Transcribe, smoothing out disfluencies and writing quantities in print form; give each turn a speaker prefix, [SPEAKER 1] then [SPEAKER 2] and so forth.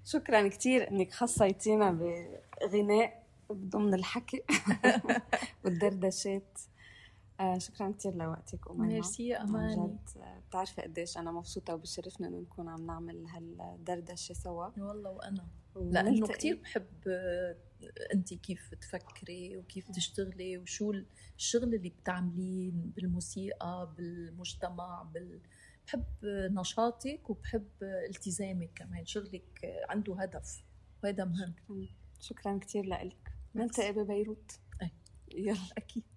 [SPEAKER 1] شكرا كتير انك خصيتينا بغناء ضمن الحكي والدردشات. شكرا كتير لوقتك أميمة.
[SPEAKER 2] ميرسي يا أماني.
[SPEAKER 1] جد بتعرفي قديش أنا مبسوطة وبشرفنا إنه نكون عم نعمل هالدردشة سوا.
[SPEAKER 2] والله وأنا لأنه كتير بحب أنتي كيف تفكري وكيف تشتغلي وشو الشغل اللي بتعمليه بالموسيقى بالمجتمع بحب نشاطك وبحب التزامك كمان. شغلك عنده هدف وهذا مهم.
[SPEAKER 1] شكرا كتير لك. نلتقي ببيروت.
[SPEAKER 2] يلا أكيد.